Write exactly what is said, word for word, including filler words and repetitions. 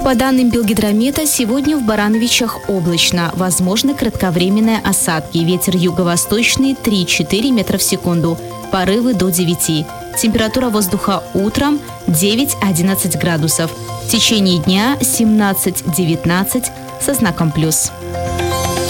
По данным Белгидромета, сегодня в Барановичах облачно. Возможны кратковременные осадки. Ветер юго-восточный три-четыре метра в секунду. Порывы до девяти. Температура воздуха утром девять-одиннадцать градусов. В течение дня семнадцать-девятнадцать со знаком плюс.